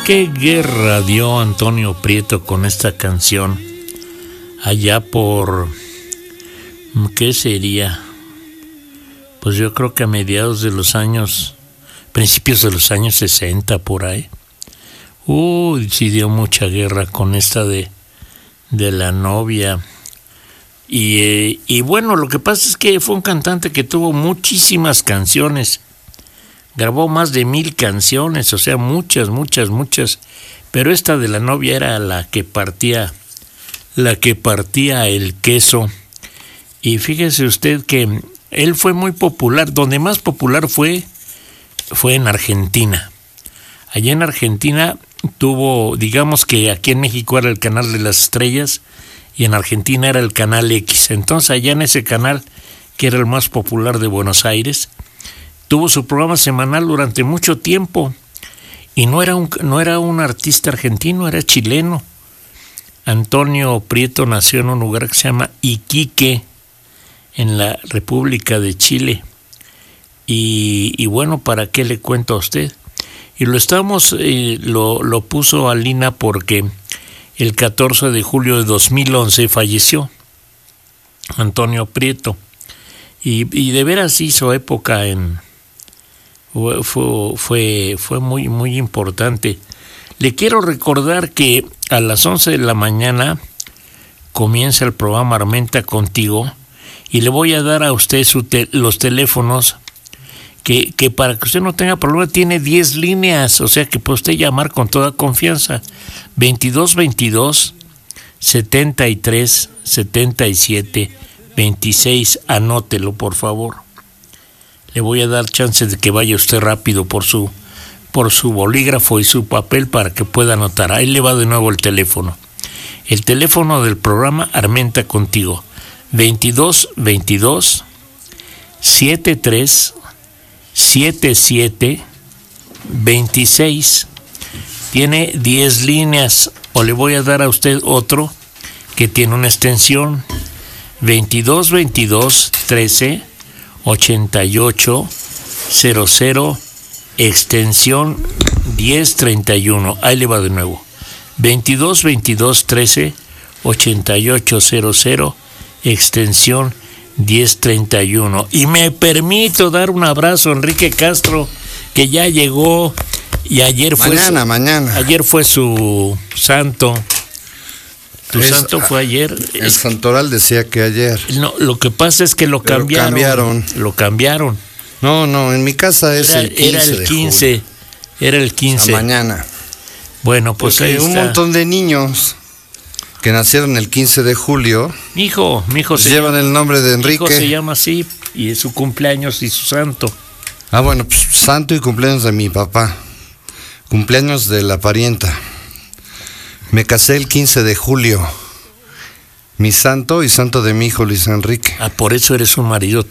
Qué guerra dio Antonio Prieto con esta canción allá por, ¿qué sería? Pues yo creo que a mediados de los años, principios de los años 60 por ahí. Sí dio mucha guerra con esta de la novia. Y bueno, lo que pasa es que fue un cantante que tuvo muchísimas canciones. Grabó más de 1000 canciones, o sea, muchas, pero esta de la novia era la que partía el queso. Y fíjese usted que él fue muy popular, donde más popular fue en Argentina. Allá en Argentina tuvo, digamos que aquí en México era el canal de las estrellas y en Argentina era el canal X. Entonces allá en ese canal, que era el más popular de Buenos Aires, tuvo su programa semanal durante mucho tiempo y no era un artista argentino, era chileno. Antonio Prieto nació en un lugar que se llama Iquique, en la República de Chile. Y bueno, ¿para qué le cuento a usted? Y lo puso Alina porque el 14 de julio de 2011 falleció Antonio Prieto. Y de veras hizo época fue muy, muy importante. Le quiero recordar que a las 11 de la mañana comienza el programa Armenta Contigo y le voy a dar a usted los teléfonos que para que usted no tenga problema tiene 10 líneas, o sea que puede usted llamar con toda confianza. 2222 73 77 26, anótelo por favor. Le voy a dar chance de que vaya usted rápido por su bolígrafo y su papel para que pueda anotar. Ahí le va de nuevo el teléfono. El teléfono del programa Armenta Contigo. 2222 73 77 26. Tiene 10 líneas, o le voy a dar a usted otro que tiene una extensión 2222 13 88 00, extensión 1031. Ahí le va de nuevo. 2222 13 88 00, extensión 1031. Y me permito dar un abrazo a Enrique Castro, que ya llegó y ayer fue mañana. Ayer fue su santo. ¿Tu santo fue ayer? El santoral decía que ayer. No, lo que pasa es que lo cambiaron. Lo cambiaron. No, en mi casa es el 15 Era el 15. Era el 15. Mañana. Bueno, pues ahí hay un montón de niños que nacieron el 15 de julio. Mi hijo llevan el nombre de Enrique. Mi hijo se llama así, y es su cumpleaños y su santo. Ah, bueno, pues santo y cumpleaños de mi papá. Cumpleaños de la parienta. Me casé el 15 de julio. Mi santo y santo de mi hijo Luis Enrique. Ah, por eso eres un marido